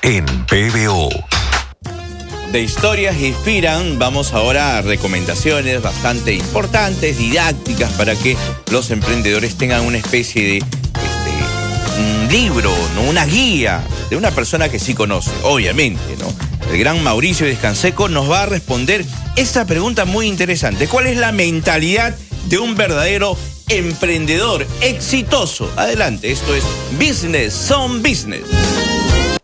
en PBO. De historias que inspiran, vamos ahora a recomendaciones bastante importantes, didácticas, para que los emprendedores tengan una especie de un libro, ¿no? Una guía de una persona que sí conoce, obviamente, ¿no? El gran Mauricio Descanseco nos va a responder esta pregunta muy interesante. ¿Cuál es la mentalidad de un verdadero emprendedor exitoso? Adelante, esto es Business on Business.